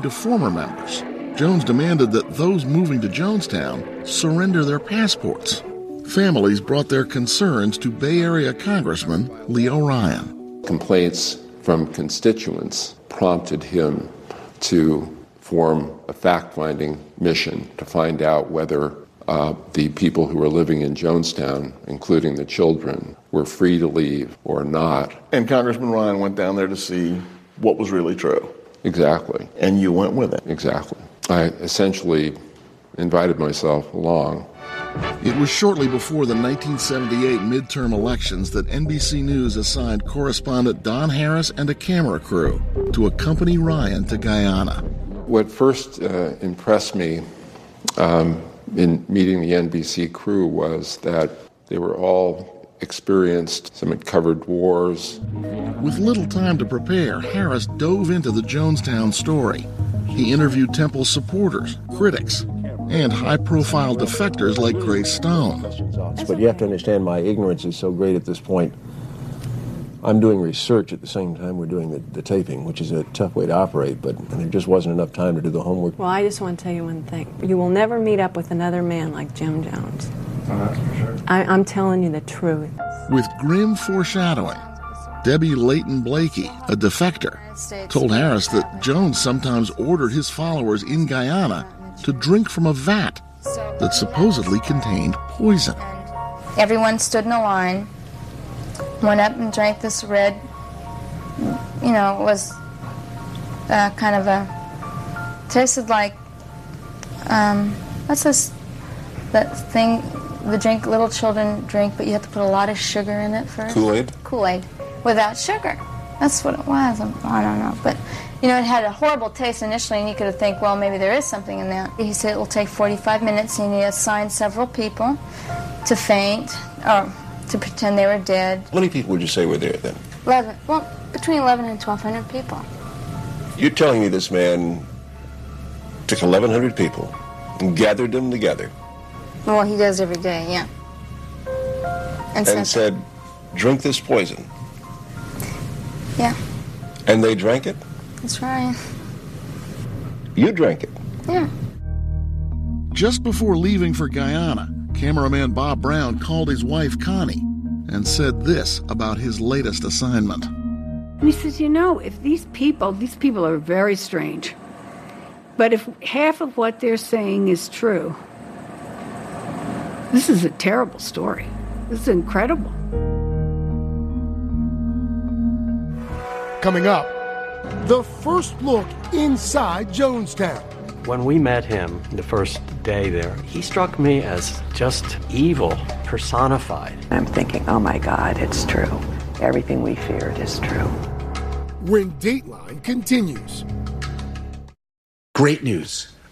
to former members. Jones demanded that those moving to Jonestown surrender their passports. Families brought their concerns to Bay Area Congressman Leo Ryan. Complaints from constituents prompted him to form a fact-finding mission to find out whether the people who were living in Jonestown, including the children, were free to leave or not. And Congressman Ryan went down there to see what was really true. Exactly. And you went with it. Exactly. I essentially invited myself along. It was shortly before the 1978 midterm elections that NBC News assigned correspondent Don Harris and a camera crew to accompany Ryan to Guyana. What first impressed me in meeting the NBC crew was that they were all experienced. Some had covered wars. With little time to prepare, Harris dove into the Jonestown story. He interviewed Temple's supporters, critics, and high-profile defectors like Grace Stone. But you have to understand, my ignorance is so great at this point. I'm doing research at the same time we're doing the taping, which is a tough way to operate, but there just wasn't enough time to do the homework. Well, I just want to tell you one thing. You will never meet up with another man like Jim Jones. Sure. I'm telling you the truth. With grim foreshadowing, Debbie Layton Blakey, a defector, told Harris that Jones sometimes ordered his followers in Guyana to drink from a vat that supposedly contained poison. Everyone stood in a line, went up and drank this red, it was kind of tasted like, what's this, that thing, the drink little children drink, but you have to put a lot of sugar in it first? Kool-Aid? Kool-Aid, without sugar. That's what it was. I don't know, but it had a horrible taste initially, and you could think, well, maybe there is something in that. He said it will take 45 minutes, and he assigned several people to faint, or to pretend they were dead. How many people would you say were there then? 11. Well, between 11 and 1,200 people. You're telling me this man took 1,100 people and gathered them together? Well, he does every day, yeah. And said, drink this poison. Yeah. And they drank it? That's right. You drank it? Yeah. Just before leaving for Guyana, cameraman Bob Brown called his wife Connie and said this about his latest assignment. He says, if these people are very strange, but if half of what they're saying is true, this is a terrible story. This is incredible. Coming up, the first look inside Jonestown. When we met him the first day there, he struck me as just evil personified. I'm thinking, oh my God, it's true. Everything we feared is true. When Dateline continues. Great news.